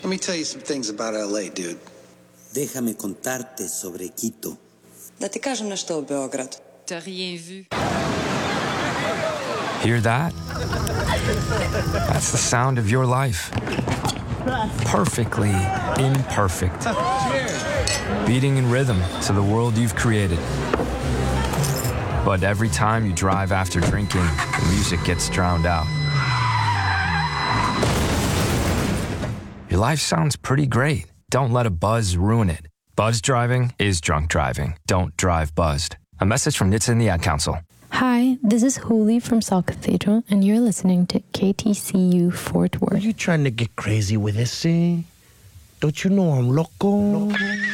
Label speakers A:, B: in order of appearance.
A: Let me tell you some things about LA, dude.
B: Déjame contarte sobre Quito.
C: Da ti kažem nešto o Beogradu.
D: T'as rien vu.
E: Hear that? That's the sound of your life. Perfectly imperfect. Beating in rhythm to the world you've created. But every time you drive after drinking, the music gets drowned out. Your life sounds pretty great. Don't let a buzz ruin it. Buzz driving is drunk driving. Don't drive buzzed. A message from NHTSA and the Ad Council.
F: Hi, this is Hooli from Salt Cathedral, and you're listening to KTCU Fort Worth.
G: Are you trying to get crazy with this, see? Don't you know I'm loco?